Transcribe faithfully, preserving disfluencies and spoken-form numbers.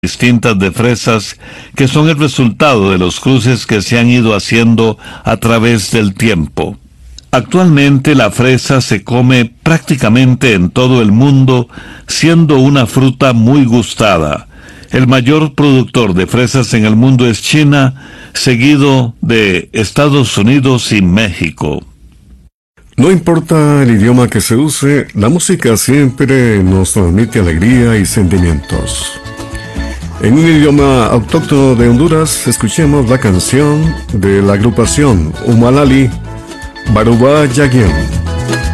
distintas de fresas que son el resultado de los cruces que se han ido haciendo a través del tiempo. Actualmente la fresa se come prácticamente en todo el mundo, siendo una fruta muy gustada. El mayor productor de fresas en el mundo es China, seguido de Estados Unidos y México. No importa el idioma que se use, la música siempre nos transmite alegría y sentimientos. En un idioma autóctono de Honduras, escuchemos la canción de la agrupación Humalali, Baruba Yaguen.